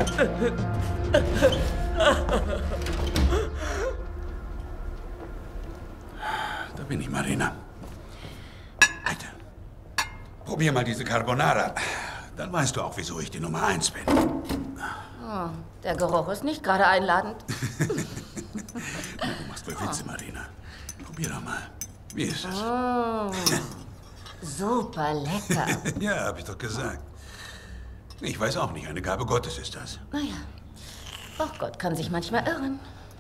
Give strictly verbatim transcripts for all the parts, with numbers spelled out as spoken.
Da bin ich, Marina. Bitte. Probier mal diese Carbonara. Dann weißt du auch, wieso ich die Nummer eins bin. Oh, der Geruch ist nicht gerade einladend. Na, du machst wohl Witze, Marina. Probier doch mal. Wie ist es? Oh, super lecker. Ja, hab ich doch gesagt. Ich weiß auch nicht, eine Gabe Gottes ist das. Naja, auch Gott kann sich manchmal irren.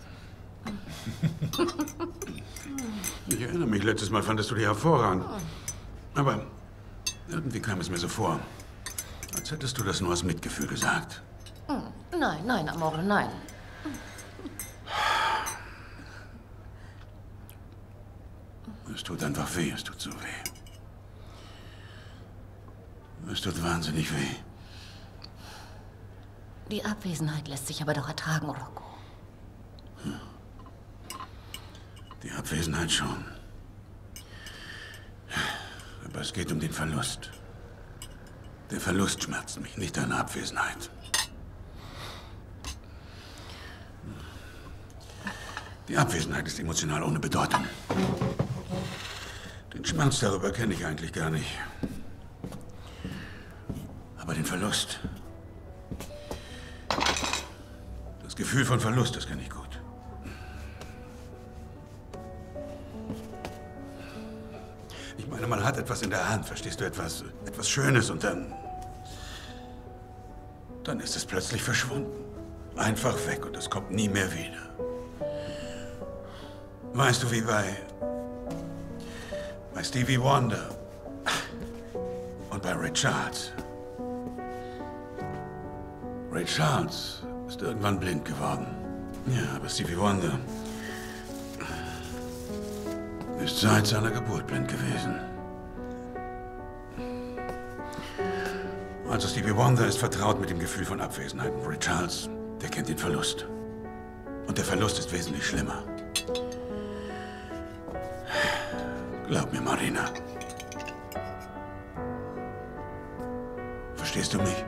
Ich erinnere mich, letztes Mal fandest du die hervorragend. Aber irgendwie kam es mir so vor, als hättest du das nur aus Mitgefühl gesagt. Nein, nein, Amore, nein. Es tut einfach weh, es tut so weh. Es tut wahnsinnig weh. Die Abwesenheit lässt sich aber doch ertragen, Rocco. Hm. Die Abwesenheit schon. Aber es geht um den Verlust. Der Verlust schmerzt mich, nicht deine Abwesenheit. Die Abwesenheit ist emotional ohne Bedeutung. Den Schmerz darüber kenne ich eigentlich gar nicht. Aber den Verlust. Das Gefühl von Verlust, das kenne ich gut. Ich meine, man hat etwas in der Hand, verstehst du, etwas, etwas Schönes und dann... Dann ist es plötzlich verschwunden. Einfach weg und es kommt nie mehr wieder. Weißt du, wie bei... bei Stevie Wonder und bei Ray Charles. Ray Charles ist irgendwann blind geworden. Ja, aber Stevie Wonder ist seit seiner Geburt blind gewesen. Also Stevie Wonder ist vertraut mit dem Gefühl von Abwesenheit. Und Ray Charles, der kennt den Verlust. Und der Verlust ist wesentlich schlimmer. Glaub mir, Marina. Verstehst du mich?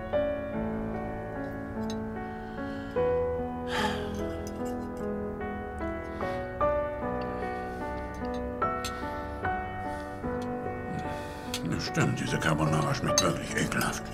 Ja, stimmt, diese Carbonara schmeckt wirklich ekelhaft.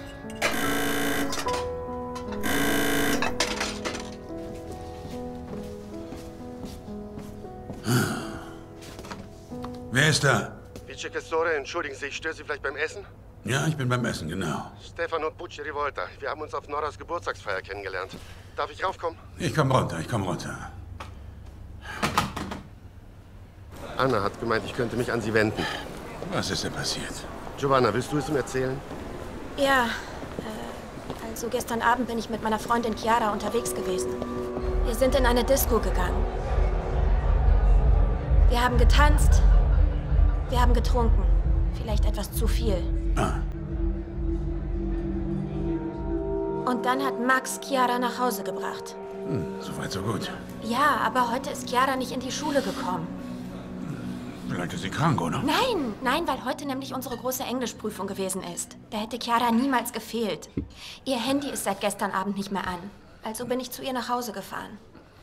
Wer ist da? Vice Questore, entschuldigen Sie, ich störe Sie vielleicht beim Essen? Ja, ich bin beim Essen, genau. Stefano Bucci Rivolta. Wir haben uns auf Norras Geburtstagsfeier kennengelernt. Darf ich raufkommen? Ich komm runter, ich komm runter. Anna hat gemeint, ich könnte mich an Sie wenden. Was ist denn passiert? Giovanna, willst du es ihm erzählen? Ja, äh, also gestern Abend bin ich mit meiner Freundin Chiara unterwegs gewesen. Wir sind in eine Disco gegangen. Wir haben getanzt. Wir haben getrunken. Vielleicht etwas zu viel. Ah. Und dann hat Max Chiara nach Hause gebracht. Hm, so weit, so gut. Ja, aber heute ist Chiara nicht in die Schule gekommen. Vielleicht ist sie krank, oder? Nein, nein, weil heute nämlich unsere große Englischprüfung gewesen ist. Da hätte Chiara niemals gefehlt. Ihr Handy ist seit gestern Abend nicht mehr an. Also bin ich zu ihr nach Hause gefahren.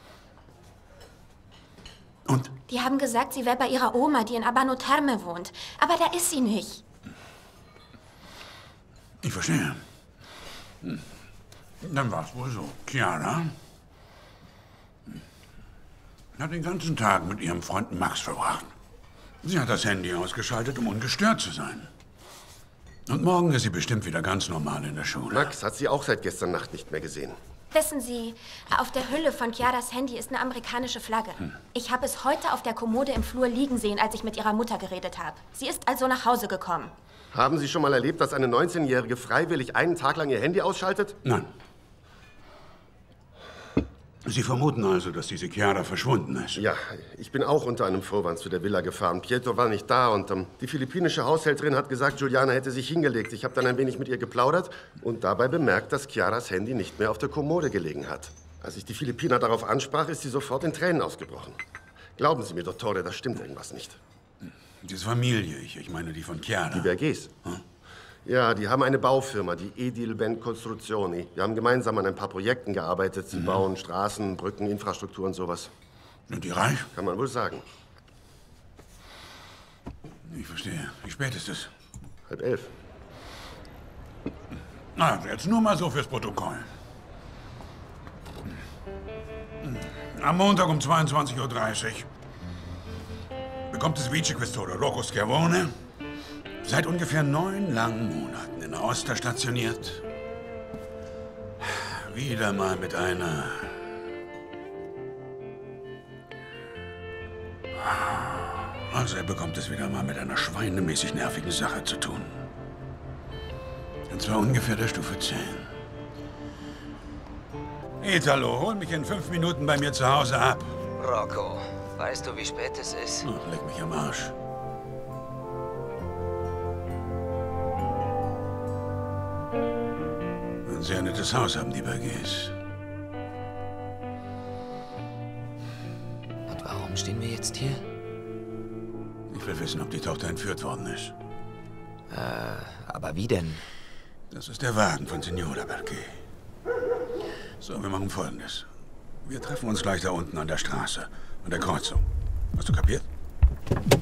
Und? Die haben gesagt, sie wäre bei ihrer Oma, die in Abano Terme wohnt. Aber da ist sie nicht. Ich verstehe. Hm. Dann war es wohl so. Chiara hat den ganzen Tag mit ihrem Freund Max verbracht. Sie hat das Handy ausgeschaltet, um ungestört zu sein. Und morgen ist sie bestimmt wieder ganz normal in der Schule. Max hat sie auch seit gestern Nacht nicht mehr gesehen. Wissen Sie, auf der Hülle von Chiaras Handy ist eine amerikanische Flagge. Hm. Ich habe es heute auf der Kommode im Flur liegen sehen, als ich mit ihrer Mutter geredet habe. Sie ist also nach Hause gekommen. Haben Sie schon mal erlebt, dass eine neunzehnjährige freiwillig einen Tag lang ihr Handy ausschaltet? Nein. Sie vermuten also, dass diese Chiara verschwunden ist? Ja, ich bin auch unter einem Vorwand zu der Villa gefahren. Pietro war nicht da und ähm, die philippinische Haushälterin hat gesagt, Giuliana hätte sich hingelegt. Ich habe dann ein wenig mit ihr geplaudert und dabei bemerkt, dass Chiaras Handy nicht mehr auf der Kommode gelegen hat. Als ich die Philippiner darauf ansprach, ist sie sofort in Tränen ausgebrochen. Glauben Sie mir, Dottore, da stimmt irgendwas nicht. Diese Familie, ich, ich meine die von Chiara. Die Bergés. Hm? Ja, die haben eine Baufirma, die Edilben Costruzioni. Wir haben gemeinsam an ein paar Projekten gearbeitet. Sie mhm. bauen Straßen, Brücken, Infrastruktur und sowas. Sind die reich? Kann man wohl sagen. Ich verstehe. Wie spät ist es? Halb elf. Na, jetzt nur mal so fürs Protokoll. Am Montag um zweiundzwanzig Uhr dreißig bekommt das Vicequestore Rocco Schiavone seit ungefähr neun langen Monaten in Aosta stationiert. Wieder mal mit einer... Also er bekommt es wieder mal mit einer schweinemäßig nervigen Sache zu tun. Und zwar ungefähr der Stufe zehn. Italo, hol mich in fünf Minuten bei mir zu Hause ab. Rocco, weißt du, wie spät es ist? Ach, leck mich am Arsch. Ein sehr nettes Haus haben die Bergés. Und warum stehen wir jetzt hier? Ich will wissen, ob die Tochter entführt worden ist. Äh, aber wie denn? Das ist der Wagen von Signora Bergé. So, wir machen Folgendes. Wir treffen uns gleich da unten an der Straße, an der Kreuzung. Hast du kapiert?